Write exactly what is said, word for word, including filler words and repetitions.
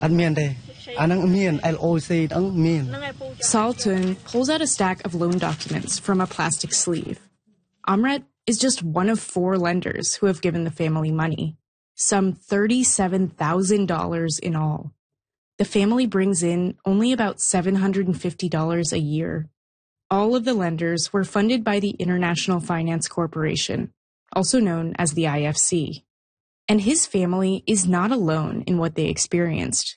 Saul Tun pulls out a stack of loan documents from a plastic sleeve. Amrit is just one of four lenders who have given the family money, some thirty-seven thousand dollars in all. The family brings in only about seven hundred fifty dollars a year. All of the lenders were funded by the International Finance Corporation, also known as the I F C. And his family is not alone in what they experienced.